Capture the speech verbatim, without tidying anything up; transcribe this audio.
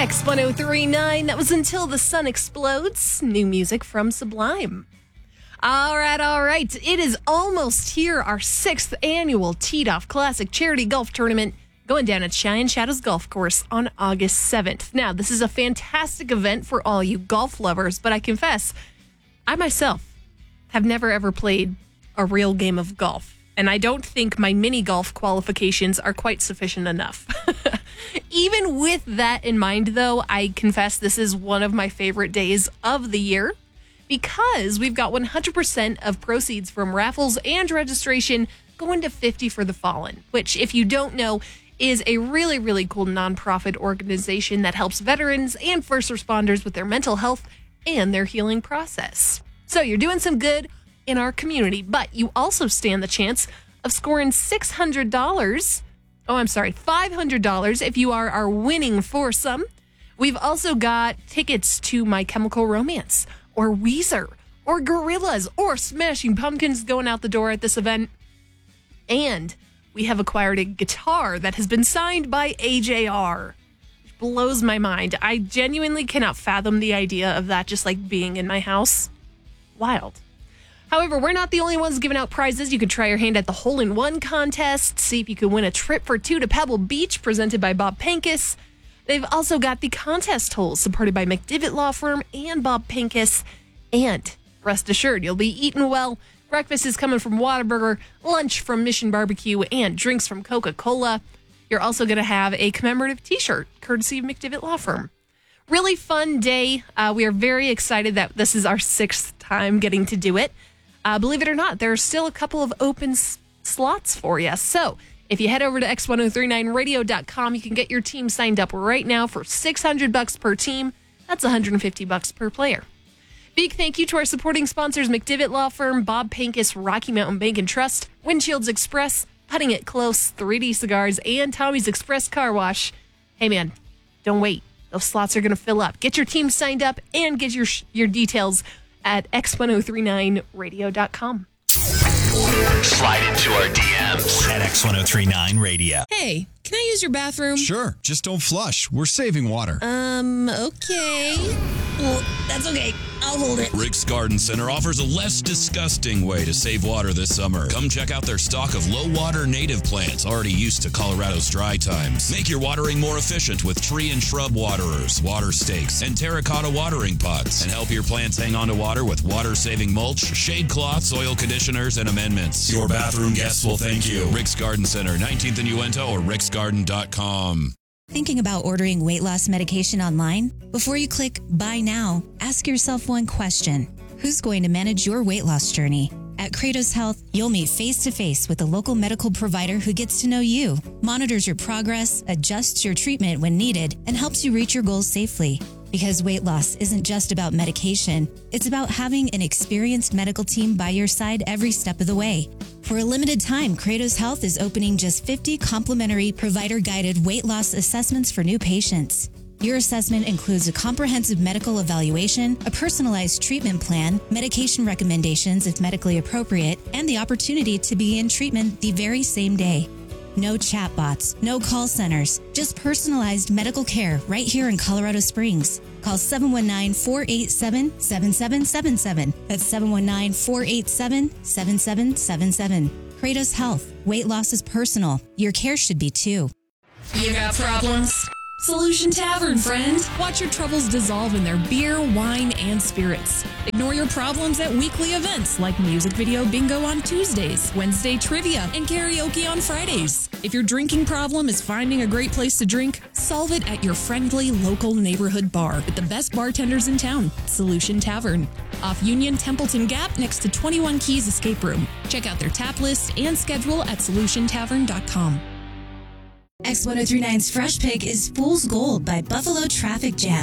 X one oh three point nine, that was Until the Sun Explodes. New music from Sublime. All right, all right. It is almost here, our sixth annual Teed Off Classic Charity Golf Tournament going down at Cheyenne Shadows Golf Course on August seventh. Now, this is a fantastic event for all you golf lovers, but I confess, I myself have never ever played a real game of golf. And I don't think my mini golf qualifications are quite sufficient enough. Even with that in mind, though, I confess this is one of my favorite days of the year because we've got one hundred percent of proceeds from raffles and registration going to fifty for the Fallen, which, if you don't know, is a really, really cool nonprofit organization that helps veterans and first responders with their mental health and their healing process. So you're doing some good in our community, but you also stand the chance of scoring six hundred dollars. Oh, I'm sorry, five hundred dollars if you are our winning foursome. We've also got tickets to My Chemical Romance or Weezer or Gorillaz or Smashing Pumpkins going out the door at this event. And we have acquired a guitar that has been signed by A J R. Which blows my mind. I genuinely cannot fathom the idea of that just like being in my house. Wild. However, we're not the only ones giving out prizes. You can try your hand at the hole-in-one contest, see if you can win a trip for two to Pebble Beach presented by Bob Pincus. They've also got the contest holes supported by McDivitt Law Firm and Bob Pincus. And rest assured, you'll be eating well. Breakfast is coming from Whataburger, lunch from Mission Barbecue, and drinks from Coca-Cola. You're also going to have a commemorative t-shirt courtesy of McDivitt Law Firm. Really fun day. Uh, we are very excited that this is our sixth time getting to do it. Uh, believe it or not, there are still a couple of open s- slots for you. So if you head over to X ten thirty-nine radio dot com, you can get your team signed up right now for six hundred bucks per team. That's one hundred fifty bucks per player. Big thank you to our supporting sponsors, McDivitt Law Firm, Bob Pincus, Rocky Mountain Bank and Trust, Windshields Express, Putting It Close, three D Cigars, and Tommy's Express Car Wash. Hey man, don't wait. Those slots are going to fill up. Get your team signed up and get your your details at X ten thirty-nine radio dot com. Slide into our D Ms at X ten thirty-nine radio. Hey, can I use your bathroom? Sure, just don't flush. We're saving water. Um, okay. Well, that's okay. I'll hold it. Rick's Garden Center offers a less disgusting way to save water this summer. Come check out their stock of low-water native plants already used to Colorado's dry times. Make your watering more efficient with tree and shrub waterers, water stakes, and terracotta watering pots. And help your plants hang on to water with water-saving mulch, shade cloths, oil conditioners, and amendments. Your bathroom guests will thank you. Rick's Garden Center, nineteenth and Uinta, or ricks garden dot com. Thinking about ordering weight loss medication online? Before you click Buy Now, ask yourself one question. Who's going to manage your weight loss journey? At Kratos Health, you'll meet face-to-face with a local medical provider who gets to know you, monitors your progress, adjusts your treatment when needed, and helps you reach your goals safely. Because weight loss isn't just about medication, it's about having an experienced medical team by your side every step of the way. For a limited time, Kratos Health is opening just fifty complimentary provider-guided weight loss assessments for new patients. Your assessment includes a comprehensive medical evaluation, a personalized treatment plan, medication recommendations if medically appropriate, and the opportunity to begin treatment the very same day. No chatbots, no call centers, just personalized medical care right here in Colorado Springs. Call seven one nine, four eight seven, seven seven seven seven. That's seven one nine, four eight seven, seven seven seven seven. Kratos Health. Weight loss is personal. Your care should be too. You got problems? Solution Tavern, friend. Watch your troubles dissolve in their beer, wine, and spirits. Ignore your problems at weekly events like music video bingo on Tuesdays, Wednesday trivia, and karaoke on Fridays. If your drinking problem is finding a great place to drink, solve it at your friendly local neighborhood bar with the best bartenders in town, Solution Tavern. Off Union Templeton Gap next to twenty-one Keys Escape Room. Check out their tap list and schedule at solution tavern dot com. X ten thirty-nine's Fresh Pick is Fool's Gold by Buffalo Traffic Jam.